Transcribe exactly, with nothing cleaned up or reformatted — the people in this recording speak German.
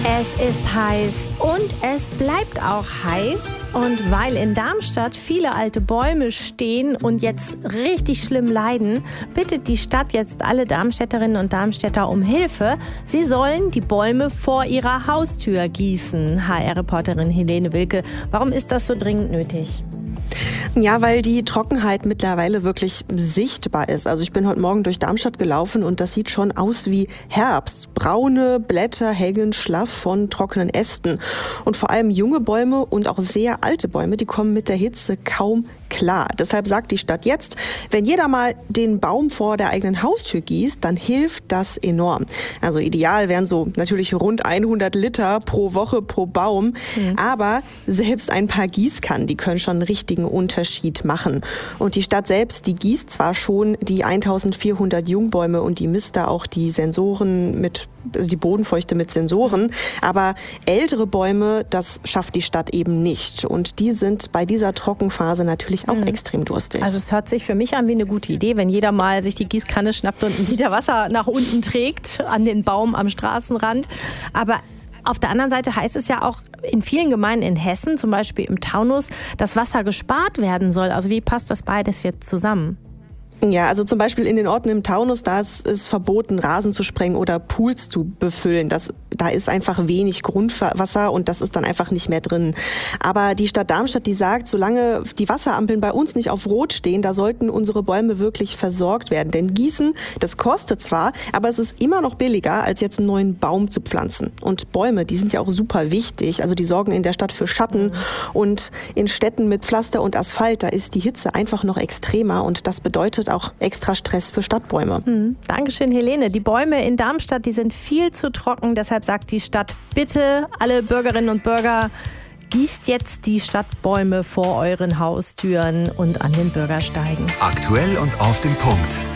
Es ist heiß und es bleibt auch heiß. Und weil in Darmstadt viele alte Bäume stehen und jetzt richtig schlimm leiden, bittet die Stadt jetzt alle Darmstädterinnen und Darmstädter um Hilfe. Sie sollen die Bäume vor ihrer Haustür gießen. H R-Reporterin Helene Wilke, warum ist das so dringend nötig? Ja, weil die Trockenheit mittlerweile wirklich sichtbar ist. Also ich bin heute Morgen durch Darmstadt gelaufen und das sieht schon aus wie Herbst. Braune Blätter hängen schlaff von trockenen Ästen. Und vor allem junge Bäume und auch sehr alte Bäume, die kommen mit der Hitze kaum klar. Deshalb sagt die Stadt jetzt, wenn jeder mal den Baum vor der eigenen Haustür gießt, dann hilft das enorm. Also ideal wären so natürlich rund hundert Liter pro Woche pro Baum. Mhm. Aber selbst ein paar Gießkannen, die können schon einen richtigen Unterschied machen. Und die Stadt selbst, die gießt zwar schon die eintausendvierhundert Jungbäume und die misst da auch die Sensoren mit, also die Bodenfeuchte mit Sensoren, aber ältere Bäume, das schafft die Stadt eben nicht. Und die sind bei dieser Trockenphase natürlich auch mhm. extrem durstig. Also es hört sich für mich an wie eine gute Idee, wenn jeder mal sich die Gießkanne schnappt und einen Liter Wasser nach unten trägt an den Baum am Straßenrand. Aber auf der anderen Seite heißt es ja auch in vielen Gemeinden in Hessen, zum Beispiel im Taunus, dass Wasser gespart werden soll. Also wie passt das beides jetzt zusammen? Ja, also zum Beispiel in den Orten im Taunus, da ist es verboten, Rasen zu sprengen oder Pools zu befüllen. Das, da ist einfach wenig Grundwasser und das ist dann einfach nicht mehr drin. Aber die Stadt Darmstadt, die sagt, solange die Wasserampeln bei uns nicht auf Rot stehen, da sollten unsere Bäume wirklich versorgt werden. Denn Gießen, das kostet zwar, aber es ist immer noch billiger, als jetzt einen neuen Baum zu pflanzen. Und Bäume, die sind ja auch super wichtig. Also die sorgen in der Stadt für Schatten. Und in Städten mit Pflaster und Asphalt, da ist die Hitze einfach noch extremer und das bedeutet auch extra Stress für Stadtbäume. Mhm. Dankeschön, Helene. Die Bäume in Darmstadt, die sind viel zu trocken. Deshalb sagt die Stadt, bitte alle Bürgerinnen und Bürger, gießt jetzt die Stadtbäume vor euren Haustüren und an den Bürgersteigen. Aktuell und auf den Punkt.